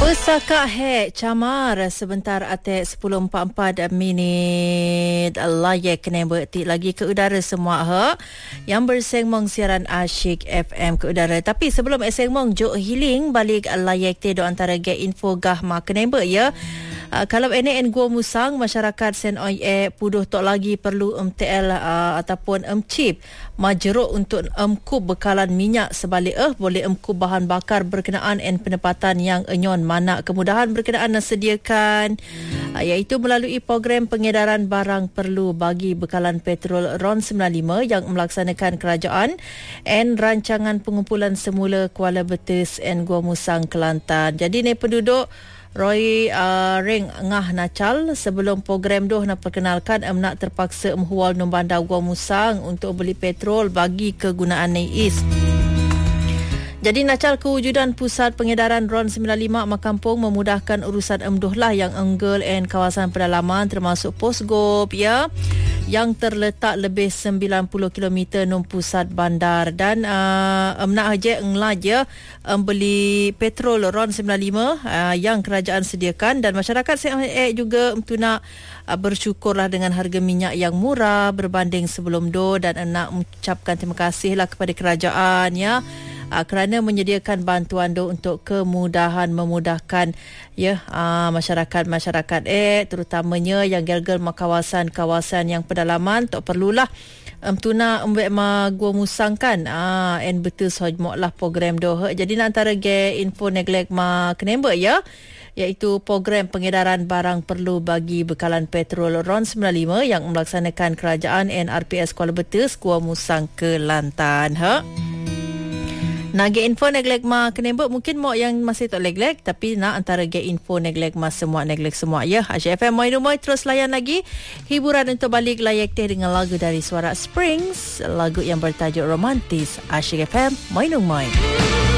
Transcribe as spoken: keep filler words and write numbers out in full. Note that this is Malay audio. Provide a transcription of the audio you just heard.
Pusaka hek camar sebentar atek sepuluh empat puluh empat minit layak kena bertik lagi ke udara semua ha yang bersengmong siaran Asyik F M ke udara. Tapi sebelum sengmong jok healing balik layak te do antara get info gah mak kena ber ya. Uh, kalau N A N Gua Musang masyarakat Sen Oi E puduh tok lagi perlu M T L uh, ataupun M chip majruk untuk emkub bekalan minyak sebalik eh boleh emkub bahan bakar berkenaan en penempatan yang enyon mana kemudahan berkenaan disediakan uh, iaitu melalui program pengedaran barang perlu bagi bekalan petrol R O N sembilan lima yang melaksanakan kerajaan en rancangan pengumpulan semula Kuala Betis en Gua Musang Kelantan. Jadi ni penduduk Roy uh, Ring ngah nacal sebelum program doh nak perkenalkan um, nak terpaksa mhual nom bandar Gua Musang untuk beli petrol bagi kegunaan Neis. Jadi nacal kewujudan pusat pengedaran R O N sembilan lima Makampung memudahkan urusan emdoh lah yang enggel and kawasan pedalaman termasuk Posgop ya yang terletak lebih sembilan puluh kilometer nom pusat bandar dan uh, um, nak aja englaj ya um, beli petrol R O N sembilan lima uh, yang kerajaan sediakan dan masyarakat saya juga untuk nak uh, bersyukurlah dengan harga minyak yang murah berbanding sebelum do dan uh, nak mengucapkan terima kasihlah kepada kerajaan ya. Uh, kerana menyediakan bantuan do untuk kemudahan memudahkan ya uh, masyarakat-masyarakat eh terutamanya yang gergel kawasan-kawasan yang pedalaman tak perlulah um, tuna umbek ma Gua Musang kan ah uh, en betul sojmok lah program do. Jadi nak antara ge info neglect ma kenember ya iaitu program pengedaran barang perlu bagi bekalan petrol R O N sembilan lima yang melaksanakan kerajaan N R P S Kuala Betis Gua Musang Kelantan ha. Nak get info neglect ma kenembek mungkin mau yang masih tak neglect tapi nak antara get info neglect ma semua neglect semua ya. Asyik F M moi rumoi terus layan lagi hiburan untuk balik layak teh dengan lagu dari Suara Springs, lagu yang bertajuk Romantis. Asyik F M moi rumoi.